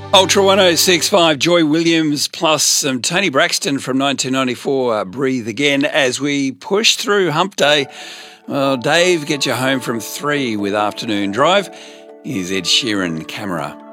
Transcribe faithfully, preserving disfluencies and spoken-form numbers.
Ultra one oh six point five, Joy Williams plus some Tony Braxton from nineteen ninety-four, uh, Breathe Again, as we push through Hump Day. Well, Dave, get you home from three with Afternoon Drive. Here's Ed Sheeran, Camera.